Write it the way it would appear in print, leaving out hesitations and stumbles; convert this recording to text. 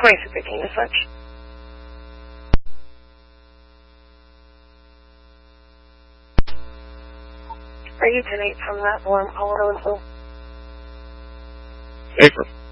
23 picking as such. Are you 10-8 from that alarm caller also? Safer.